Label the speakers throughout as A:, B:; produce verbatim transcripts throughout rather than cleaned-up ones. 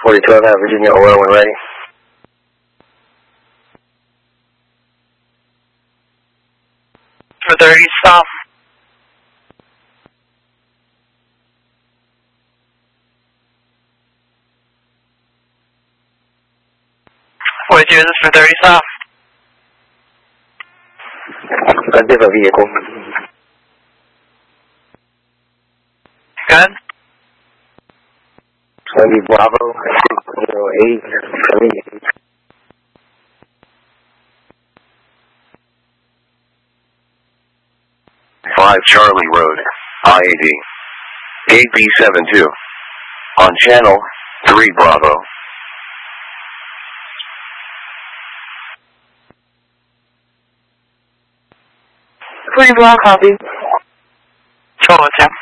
A: forty twelve out of Virginia, oil when ready.
B: For thirty, stop. forty-two, this is for thirty, stop.
A: Identify vehicle.
B: Good.
A: It's going to be Bravo six zero eight.
C: five Charlie Road, I A D. Gate B seven two. On channel three Bravo.
D: three Bravo, copy.
B: twelve oh two.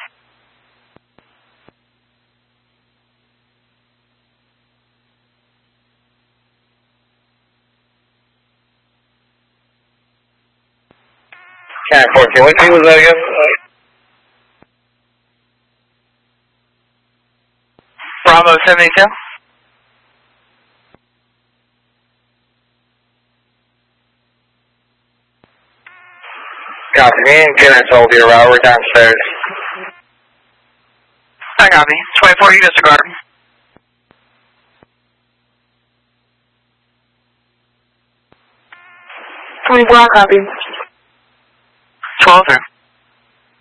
A: Cat fourteen, what name was that again?
B: Bravo seventy-two.
A: Copy me, can I told you around, we're downstairs.
B: I got me. twenty-four, you disregard.
D: twenty-four, copy.
B: twelve, sir.